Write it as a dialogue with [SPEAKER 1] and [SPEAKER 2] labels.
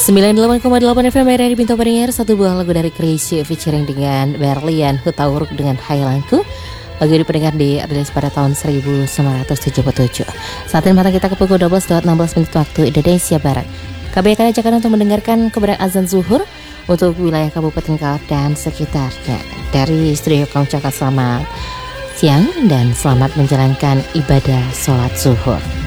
[SPEAKER 1] 98,8 FM dari Bintang Pendengar. Satu buah lagu dari Chrisye featuring dengan Berlian Hutauruk dengan Hailangku. Lagu ini pendengar dirilis pada tahun 1977. Saat ini mata kita ke pukul 12.16 menit waktu Indonesia Barat. Kami akan ajakan untuk mendengarkan keberadaan azan zuhur untuk wilayah Kabupaten Kaur dan sekitarnya. Dari studio kami ucapkan selamat siang dan selamat menjalankan ibadah sholat zuhur.